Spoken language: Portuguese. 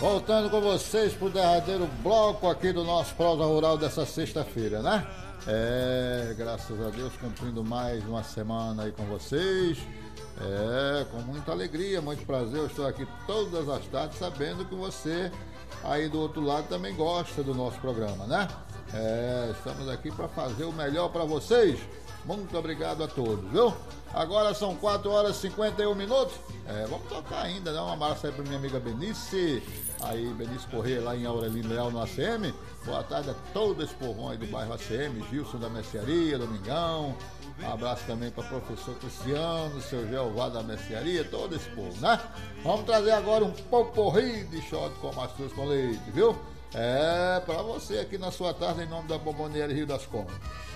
Voltando com vocês pro derradeiro bloco aqui do nosso Prosa Rural dessa sexta-feira, né? Graças a Deus, cumprindo mais uma semana aí com vocês. Com muita alegria, muito prazer. Eu estou aqui todas as tardes sabendo que você aí do outro lado também gosta do nosso programa, né? Estamos aqui para fazer o melhor para vocês. Muito obrigado a todos, viu? Agora são 4 horas e 51 minutos. Vamos tocar ainda, né? Um abraço aí pra minha amiga Benice. Aí, Benice Corrêa, lá em Aurelino Leal, no ACM. Boa tarde a todo esse povão aí do bairro ACM. Gilson da Mercearia, Domingão. Um abraço também para professor Cristiano, seu Jeová da Mercearia, todo esse povo, né? Vamos trazer agora um poporri de shot com mastruz com leite, viu? Para você aqui na sua tarde, em nome da Bomboniere Rio das Contas.